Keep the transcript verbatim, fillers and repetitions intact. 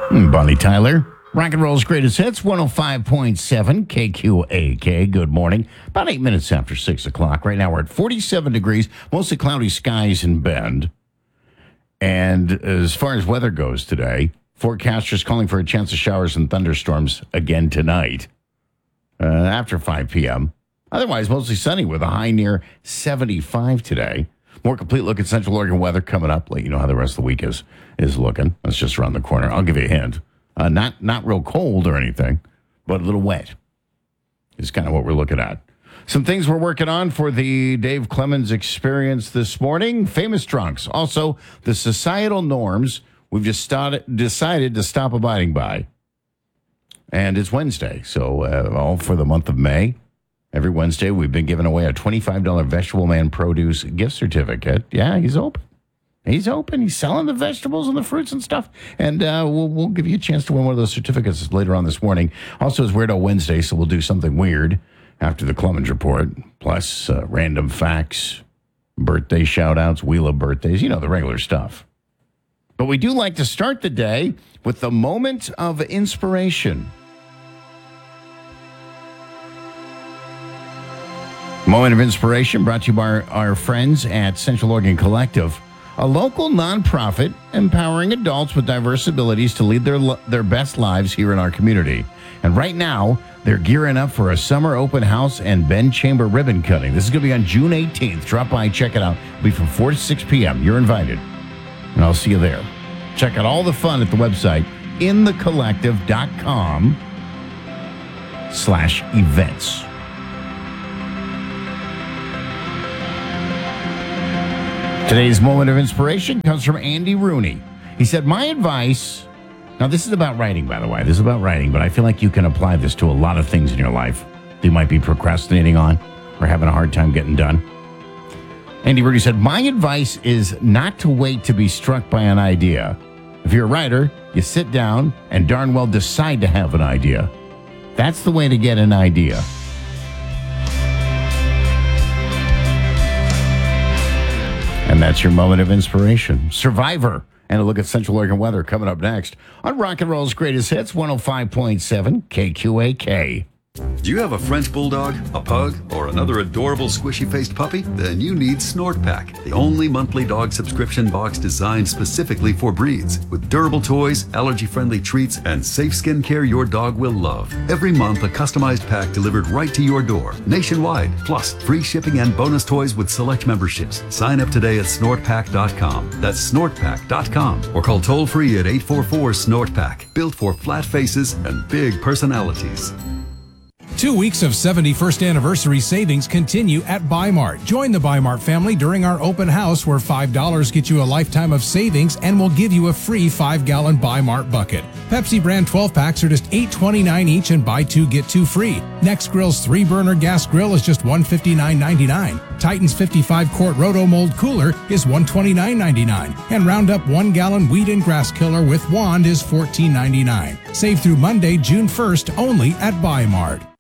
Bonnie Tyler, rock and roll's greatest hits, one oh five point seven K Q A K. Good morning. About eight minutes after six o'clock. Right now we're at forty-seven degrees, mostly cloudy skies in Bend. And as far as weather goes today, forecasters calling for a chance of showers and thunderstorms again tonight uh, after five p.m. Otherwise, mostly sunny with a high near seventy-five today. More complete look at Central Oregon weather coming up. Let you know how the rest of the week is is looking. That's just around the corner. I'll give you a hint. Uh, not not real cold or anything, but a little wet is kind of what we're looking at. Some things we're working on for the Dave Clemens experience this morning. Famous drunks. Also, the societal norms we've just started, decided to stop abiding by. And it's Wednesday, so uh, all for the month of May. Every Wednesday, we've been giving away a twenty-five dollars Vegetable Man Produce gift certificate. Yeah, he's open. He's open. He's selling the vegetables and the fruits and stuff. And uh, we'll, we'll give you a chance to win one of those certificates later on this morning. Also, it's Weirdo Wednesday, so we'll do something weird after the Clemens Report. Plus, uh, random facts, birthday shout-outs, wheel of birthdays. You know, the regular stuff. But we do like to start the day with the moment of inspiration. Moment of inspiration brought to you by our, our friends at Central Oregon Collective, a local nonprofit empowering adults with diverse abilities to lead their their best lives here in our community. And right now, they're gearing up for a summer open house and Ben Chamber ribbon cutting. This is going to be on June eighteenth. Drop by, check it out. It'll be from four to six p.m. You're invited. And I'll see you there. Check out all the fun at the website, inthecollective.com slash events. Today's moment of inspiration comes from Andy Rooney. He said, my advice, now this is about writing, by the way. This is about writing, but I feel like you can apply this to a lot of things in your life that you might be procrastinating on or having a hard time getting done. Andy Rooney said, my advice is not to wait to be struck by an idea. If you're a writer, you sit down and darn well decide to have an idea. That's the way to get an idea. And that's your moment of inspiration. Survivor. And a look at Central Oregon weather coming up next on Rock and Roll's Greatest Hits, one oh five point seven K Q A K. Do you have a French Bulldog, a Pug, or another adorable squishy-faced puppy? Then you need Snort Pack, the only monthly dog subscription box designed specifically for breeds. With durable toys, allergy-friendly treats, and safe skin care your dog will love. Every month, a customized pack delivered right to your door, nationwide. Plus, free shipping and bonus toys with select memberships. Sign up today at snort pack dot com. That's snort pack dot com. Or call toll-free at eight four four SNORT PACK. Built for flat faces and big personalities. Two weeks of seventy-first anniversary savings continue at Bi-Mart. Join the Bi-Mart family during our open house where five dollars gets you a lifetime of savings and will give you a free five-gallon Bi-Mart bucket. Pepsi brand twelve packs are just eight twenty-nine each and buy two, get two free. Next Grill's three-burner gas grill is just one fifty-nine ninety-nine. Titan's fifty-five quart Roto-Mold cooler is one twenty-nine ninety-nine. And Roundup one-gallon weed and grass killer with wand is fourteen ninety-nine. Save through Monday, June first, only at Bi-Mart.